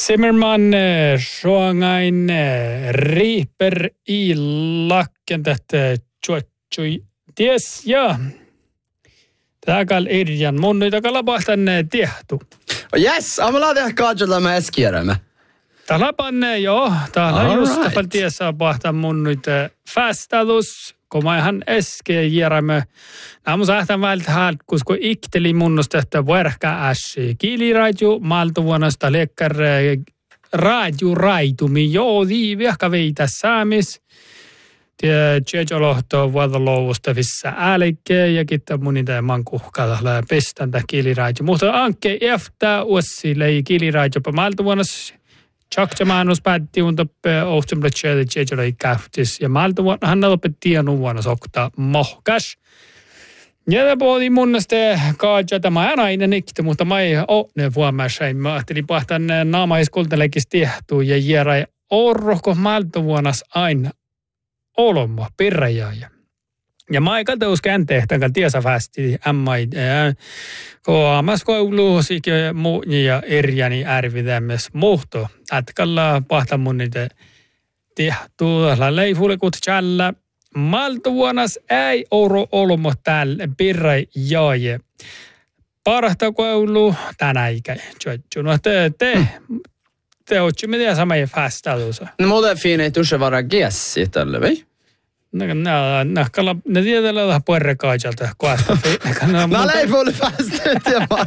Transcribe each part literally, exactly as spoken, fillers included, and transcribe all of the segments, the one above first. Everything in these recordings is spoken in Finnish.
Zimmerman suangain riiper i lakken tätä tjuotsui ties ja tääkal irjan mun nyt kalapahtan tehtu. Yes, amala tehdä kaajalla mä eskierämme. Talapan joo, täällä just tapal tiesää pahtan mun nyt fästadus, kun mä ihan äsken järjämme. Nämä mun sähtän välttä häältä, koska ikteli munnosta, että vuorka äsi. Kiiliraiju, maltu vuonnasta lekkar raaju raitumi. Joo, dii vihka veitä saamis. Tjejolohto vuodolovusta vissä älkeä ja kittää mun niitä mankuhkalla pestäntä kiiliraiju. Mutta anke eftä ussille kiiliraiju maltu vuonnasta. Tjakjamanus päätti untappe ohtumletseelle tjejoloi kähtis ja malta vuonna hän opetti tienu vuonna sokta mohkas. Ja tämä oli munnasta kaadja tämä aina nikti, mutta mä ei ole ne vuomässä. Mä ajattelin pahtan naamaiskultelekis tehtu ja jääräi orrohko malta vuonnas aina olomma perräjääjä. Ja mä ei katsoa kääntehtään, kun tiesä fästi ämmai. Kun aamas koulu sikä muu ja erjäni ärvidämmes muhto. Ätkalla pahta mun niitä tehtu. Leifulle kutsalla. Malta vuonnas ei oro olmo täällä pirrai jaaje. Parahta koulu tänä ikä. No te, te, te ootsi mitä samaa fästaudussa. No muuten fiinei tuossa vara gessi tälle, vai? No, no, no, kalla, ne tietää olla puerrekaajalta koasta. No, ei voi päästä, tiedä vaan.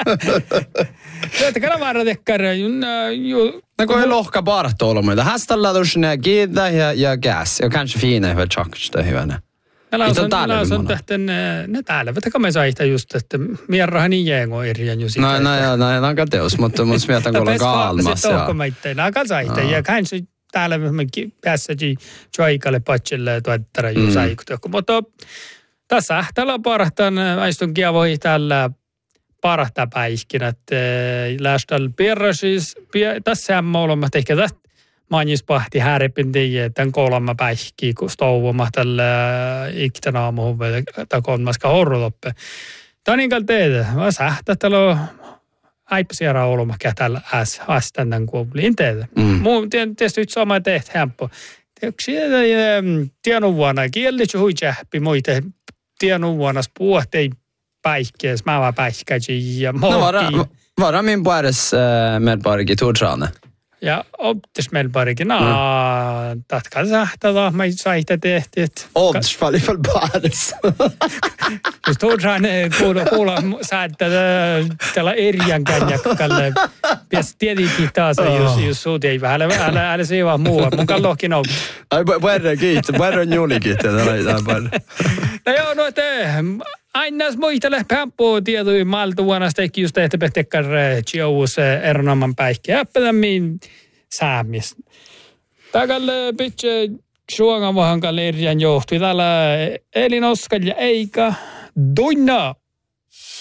Että kalla varra tekkar. No, kun ei lohka parto olla muita. Häställä tuossa ne kiitä ja, ja gas. Ja kanske fina hyvä tjokkista hyvänä. Mitä on täällä ne? Ne täällä. Vettä me saihta just, että mierrahan niin jeengo eriän just. No, no, no, no, no, kateus, mutta mun mietän, kun ollaan kalmas. Sitten onko meitä. No, kalla saihta. Ja kanske täällä me päässäkin joikalle patsille tuottara juu saikutukku. Mutta tässä täällä parahtaan, aistun kiavoi täällä parahtaa päihkinät. Lähtäällä perrasis, tässä on molemmat ehkä tästä mainis pahti härpin tiiä, tämän kolma päihkiä, kun stouvoma tällä iktanaamuhun takonmaska horrotoppe. Tämä on niin kuin teitä. Mä sähtää täällä aipasiara olma kätäällä äs hastannan kuobliin teitä. Mun tietysti yksi sama tehty hämpö. Tiedon vuonna kielitsi hui jähpi muita tiedon vuonna puhtei päihkees, mä vaan päihkäji ja mohki. No vara, vara min puolesta äh, melbargi tuotraane. Ja optis melbargi, no mm. tatkal sähtätä, mä saihta tehty. Optis paljon paljon puolesta. Jos tuotraane kuulla, kuulla säätä tällä erjän känjäkkälle. Pies tietenkin taas, jos, jos suut ei vähän, älä, älä se vaan muu. Mun kallohkin on. Ai, puerre kiitos, puerre on juuli kiitos. No joo, no te, aina muistele pämpuu tietui malta vuonnasta, eikä just tehty tekkar tjouus erinoman päihkeä. Äppätämiin säämis. Takalle pitse suongan vahankalle erjän johtui. Täällä Elin Oskal ja Eika Dunna.